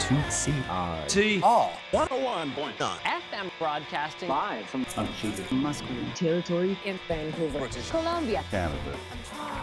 CRTR 101.9 FM broadcasting live from unceded Musqueam territory in Vancouver, British Columbia, Canada.